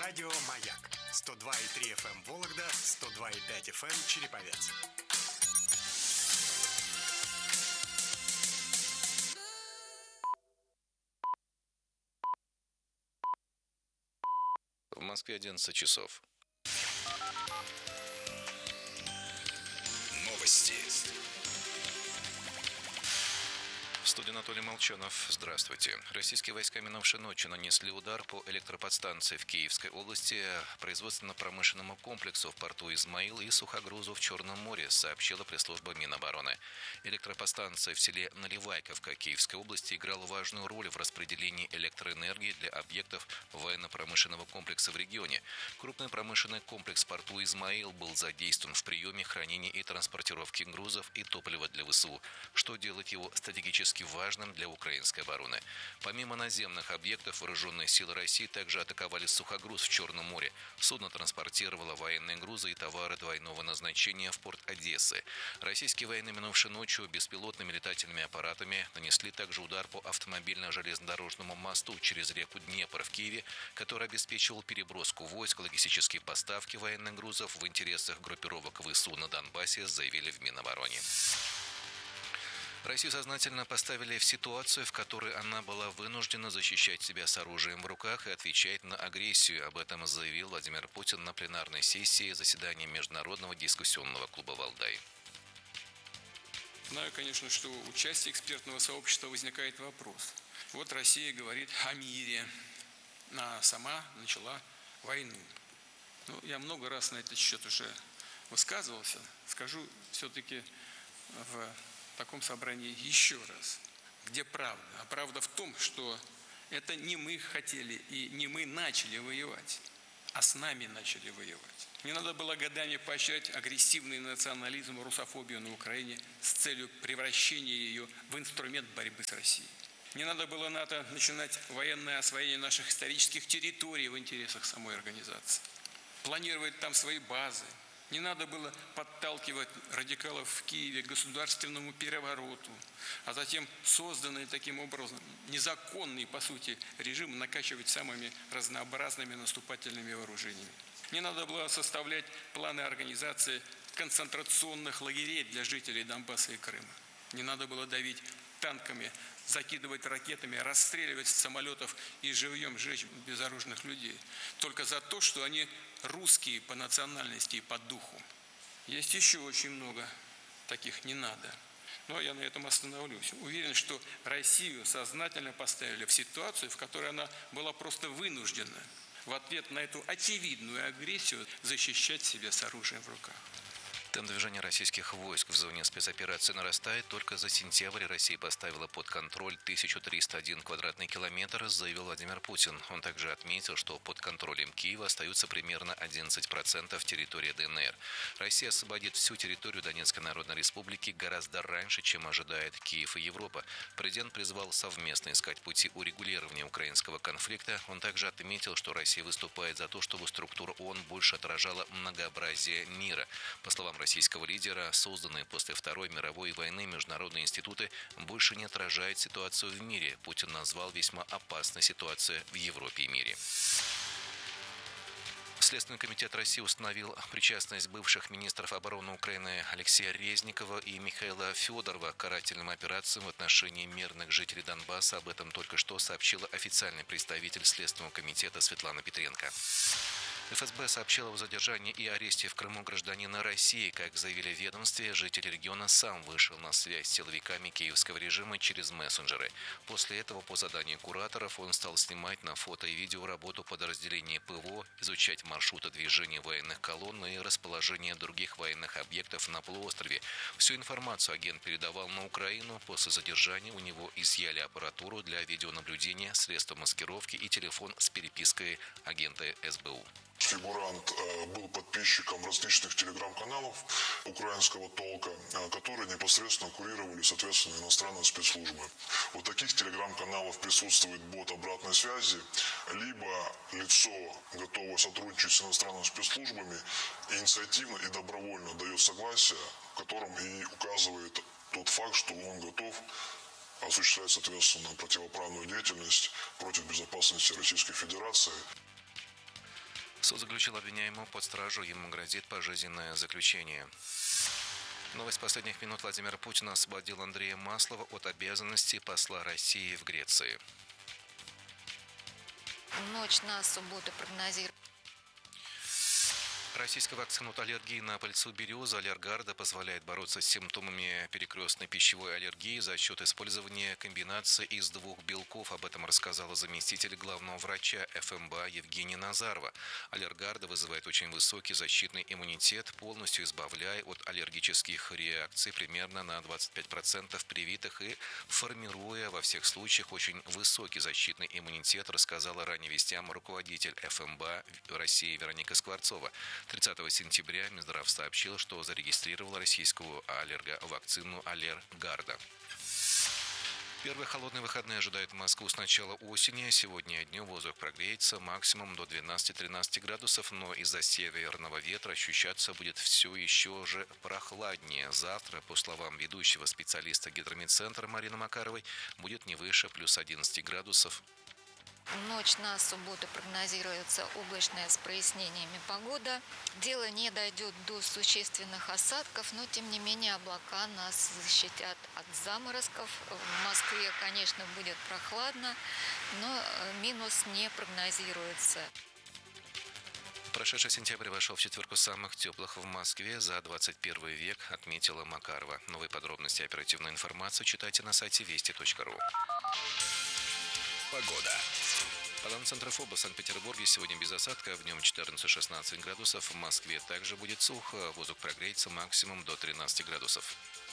Радио «Маяк». 102,3 FM Вологда, 102,5 FM Череповец. В Москве 11 часов. Новости. В студии Анатолий Молчанов. Здравствуйте. Российские войска минувшей ночью нанесли удар по электроподстанции в Киевской области, производственно-промышленному комплексу в порту Измаил и сухогрузу в Черном море, сообщила пресс-служба Минобороны. Электроподстанция в селе Наливайковка Киевской области играла важную роль в распределении электроэнергии для объектов военно-промышленного комплекса в регионе. Крупный промышленный комплекс в порту Измаил был задействован в приеме, хранении и транспортировке грузов и топлива для ВСУ, что делает его стратегически важным для украинской обороны. Помимо наземных объектов, вооруженные силы России также атаковали сухогруз в Черном море. Судно транспортировало военные грузы и товары двойного назначения в порт Одессы. Российские военные минувшей ночью беспилотными летательными аппаратами нанесли также удар по автомобильно-железнодорожному мосту через реку Днепр в Киеве, который обеспечивал переброску войск, логистические поставки военных грузов в интересах группировок ВСУ на Донбассе, заявили в Минобороне. Россию сознательно поставили в ситуацию, в которой она была вынуждена защищать себя с оружием в руках и отвечать на агрессию. Об этом заявил Владимир Путин на пленарной сессии заседания Международного дискуссионного клуба «Валдай». Знаю, конечно, что у части экспертного сообщества возникает вопрос. Вот Россия говорит о мире, а сама начала войну. Я много раз на этот счет уже высказывался. Скажу все-таки в таком собрании еще раз. Где правда? А правда в том, что это не мы хотели и не мы начали воевать, а с нами начали воевать. Не надо было годами поощрять агрессивный национализм, русофобию на Украине с целью превращения ее в инструмент борьбы с Россией. Не надо было НАТО начинать военное освоение наших исторических территорий в интересах самой организации. Планировать там свои базы. Не надо было подталкивать радикалов в Киеве к государственному перевороту, а затем созданный таким образом незаконный, по сути, режим накачивать самыми разнообразными наступательными вооружениями. Не надо было составлять планы организации концентрационных лагерей для жителей Донбасса и Крыма. Не надо было давить танками, закидывать ракетами, расстреливать с самолетов и живьем жечь безоружных людей. Только за то, что они русские по национальности и по духу. Есть еще очень много таких «не надо». Но я на этом остановлюсь. Уверен, что Россию сознательно поставили в ситуацию, в которой она была просто вынуждена в ответ на эту очевидную агрессию защищать себя с оружием в руках. Темп движения российских войск в зоне спецоперации нарастает. Только за сентябрь Россия поставила под контроль 1301 квадратный километр, заявил Владимир Путин. Он также отметил, что под контролем Киева остаются примерно 11% территории ДНР. Россия освободит всю территорию Донецкой Народной Республики гораздо раньше, чем ожидает Киев и Европа. Президент призвал совместно искать пути урегулирования украинского конфликта. Он также отметил, что Россия выступает за то, чтобы структура ООН больше отражала многообразие мира. По словам российского лидера, созданные после Второй мировой войны международные институты больше не отражают ситуацию в мире. Путин назвал весьма опасной ситуацию в Европе и мире. Следственный комитет России установил причастность бывших министров обороны Украины Алексея Резникова и Михаила Федорова к карательным операциям в отношении мирных жителей Донбасса. Об этом только что сообщила официальный представитель Следственного комитета Светлана Петренко. ФСБ сообщила о задержании и аресте в Крыму гражданина России. Как заявили в ведомстве, житель региона сам вышел на связь с силовиками киевского режима через мессенджеры. После этого, по заданию кураторов, он стал снимать на фото и видео работу подразделений ПВО, изучать маршруты движения военных колонн и расположение других военных объектов на полуострове. Всю информацию агент передавал на Украину. После задержания у него изъяли аппаратуру для видеонаблюдения, средства маскировки и телефон с перепиской агента СБУ. Фигурант был подписчиком различных телеграм-каналов украинского толка, которые непосредственно курировали, соответственно, иностранные спецслужбы. У таких телеграм-каналов присутствует бот обратной связи, либо лицо, готовое сотрудничать с иностранными спецслужбами, инициативно и добровольно дает согласие, в котором и указывает тот факт, что он готов осуществлять, соответственно, противоправную деятельность против безопасности Российской Федерации. Суд заключил обвиняемого под стражу, ему грозит пожизненное заключение. Новость последних минут. Владимир Путин освободил Андрея Маслова от обязанностей посла России в Греции. Ночь на субботу прогнозируется. Российская вакцина от аллергии на пыльцу березы Аллергарда позволяет бороться с симптомами перекрестной пищевой аллергии за счет использования комбинации из двух белков. Об этом рассказала заместитель главного врача ФМБА Евгения Назарова. Аллергарда вызывает очень высокий защитный иммунитет, полностью избавляя от аллергических реакций примерно на 25% привитых и формируя во всех случаях очень высокий защитный иммунитет, рассказала ранее вестям руководитель ФМБА России Вероника Скворцова. 30 сентября Минздрав сообщил, что зарегистрировал российскую аллерговакцину Аллергарда. Первые холодные выходные ожидают Москву с начала осени. Сегодня днем воздух прогреется максимум до 12-13 градусов, но из-за северного ветра ощущаться будет все еще же прохладнее. Завтра, по словам ведущего специалиста Гидромедцентра Марины Макаровой, будет не выше плюс 11 градусов. Ночь на субботу прогнозируется облачная с прояснениями погода. Дело не дойдет до существенных осадков, но тем не менее облака нас защитят от заморозков. В Москве, конечно, будет прохладно, но минус не прогнозируется. Прошедший сентябрь вошел в четверку самых теплых в Москве за 21 век, отметила Макарова. Новые подробности и оперативную информацию читайте на сайте вести.ру. Погода. По данным Центра ФОБа, в Санкт-Петербурге сегодня без осадка, в нем 14-16 градусов. В Москве также будет сухо, воздух прогреется максимум до 13 градусов.